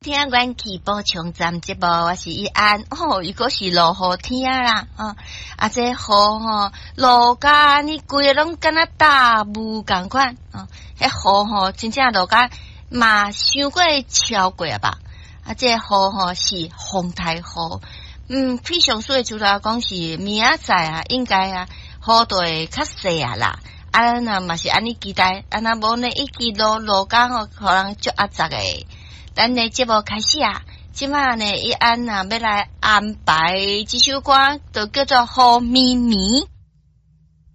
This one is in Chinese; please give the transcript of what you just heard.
听阮去补充站节目，我是依安。如果是落雨天啦，这雨落甲你规个拢敢若大雾共款迄雨真正落甲嘛伤过超过吧。这雨是风台雨，气象所就来讲是明仔载应该雨就会较细啦。那嘛是安尼期待，那无呢一直落甲可能足压杂诶。咱的节目开始即摆呢，依安要来安排这首歌，就叫做《雨咪咪》。